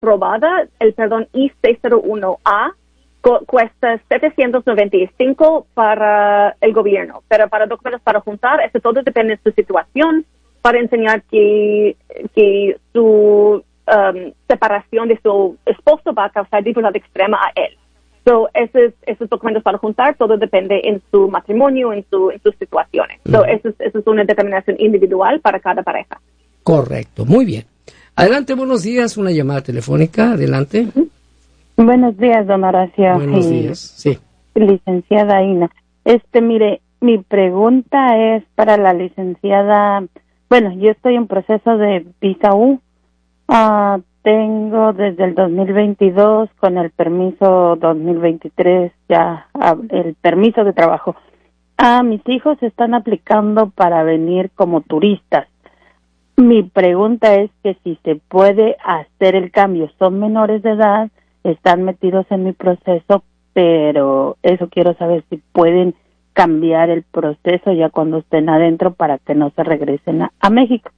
aprobada, el perdón I-601A cuesta $795 para el gobierno, pero para documentos para juntar, eso todo depende de su situación, para enseñar que su separación de su esposo va a causar dificultad extrema a él. So, esos documentos para juntar, todo depende en su matrimonio, en sus situaciones. So, eso es una determinación individual para cada pareja. Correcto, muy bien. Adelante, buenos días, una llamada telefónica, adelante. Buenos días, don Horacio. Buenos días, sí. Licenciada Ina. Mire, mi pregunta es para la licenciada. Bueno, yo estoy en proceso de visa U. Tengo desde el 2022 con el permiso 2023 ya el permiso de trabajo. Mis hijos están aplicando para venir como turistas. Mi pregunta es que si se puede hacer el cambio. Son menores de edad, están metidos en mi proceso, pero eso quiero saber si pueden cambiar el proceso ya cuando estén adentro para que no se regresen a México.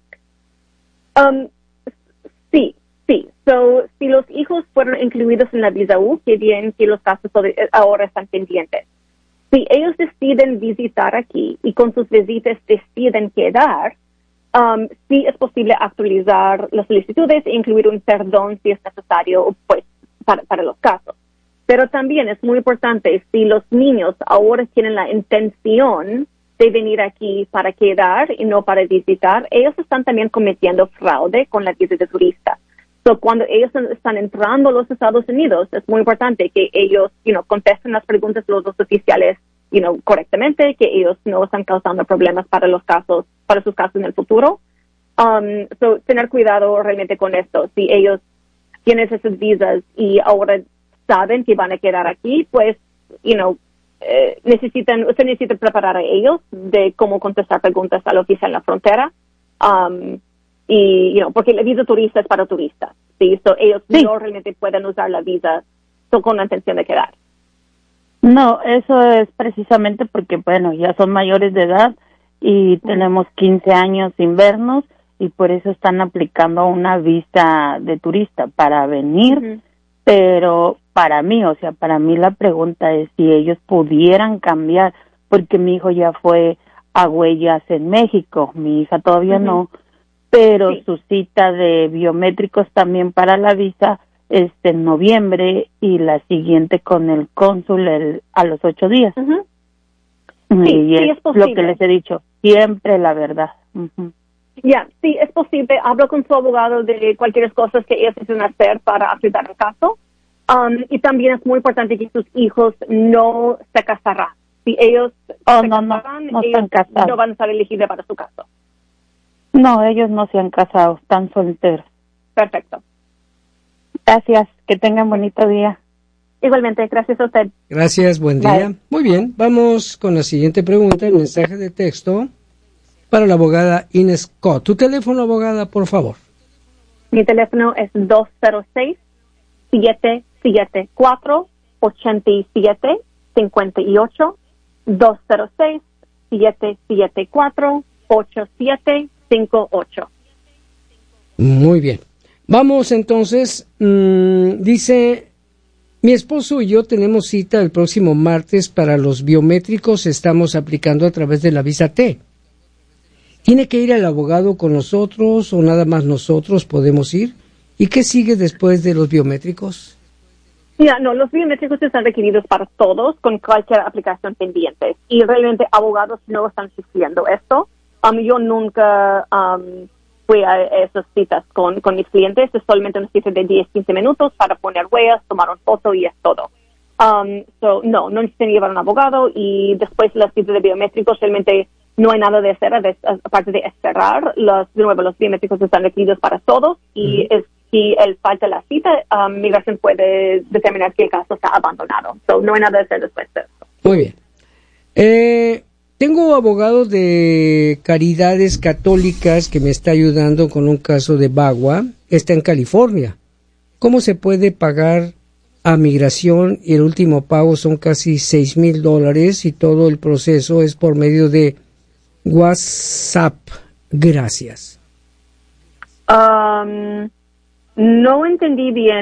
Sí. So, si los hijos fueron incluidos en la visa U, qué bien que los casos ahora están pendientes. Si ellos deciden visitar aquí y con sus visitas deciden quedar, sí es posible actualizar las solicitudes e incluir un perdón si es necesario, pues, para los casos. Pero también es muy importante, si los niños ahora tienen la intención de venir aquí para quedar y no para visitar, ellos están también cometiendo fraude con la visa de turista. So, cuando ellos están entrando a los Estados Unidos, es muy importante que ellos, contesten las preguntas de los dos oficiales, correctamente, que ellos no están causando problemas para sus casos en el futuro. So, tener cuidado realmente con esto. Si ellos tienen esas visas y ahora saben que van a quedar aquí, pues, usted necesita preparar a ellos de cómo contestar preguntas al oficial en la frontera. Porque la visa turista es para turistas, ¿sí? So, ellos no realmente pueden usar la visa con la intención de quedar. No, eso es precisamente porque, ya son mayores de edad y tenemos 15 años sin vernos y por eso están aplicando una visa de turista para venir, pero para mí la pregunta es si ellos pudieran cambiar, porque mi hijo ya fue a huellas en México, mi hija todavía no, pero su cita de biométricos también para la visa es en noviembre y la siguiente con el cónsul a los 8 días. Y es lo que les he dicho, siempre la verdad. Sí, es posible. Hablo con su abogado de cualquier cosa que ellos necesitan hacer para ayudar el caso. Y también es muy importante que sus hijos no se casarán. Si ellos se casarán, no ellos están casados. no van a estar elegibles para su caso. No, ellos no se han casado, están solteros. Perfecto. Gracias, que tengan bonito día. Igualmente, gracias a usted. Gracias, buen día. Bye. Muy bien, vamos con la siguiente pregunta, el mensaje de texto para la abogada Ines Scott. Tu teléfono, abogada, por favor. Mi teléfono es 206-774-8758, 206-774-8758. Muy bien. Vamos entonces, dice, mi esposo y yo tenemos cita el próximo martes para los biométricos, estamos aplicando a través de la visa T. ¿Tiene que ir el abogado con nosotros o nada más nosotros podemos ir? ¿Y qué sigue después de los biométricos? No, los biométricos están requeridos para todos con cualquier aplicación pendiente y realmente abogados no están sufriendo esto. Yo nunca fui a esas citas con mis clientes, es solamente una cita de 10-15 minutos para poner huellas, tomar una foto y es todo. No necesitan llevar un abogado y después de las citas de biométricos realmente no hay nada de hacer aparte de esperar. Los biométricos están requeridos para todos y si falta la cita, migración puede determinar que el caso está abandonado. No hay nada de hacer después de eso. Muy bien. Tengo abogado de Caridades Católicas que me está ayudando con un caso de Bagua. Está en California. ¿Cómo se puede pagar a migración? Y el último pago son casi $6,000 y todo el proceso es por medio de WhatsApp. Gracias. No entendí bien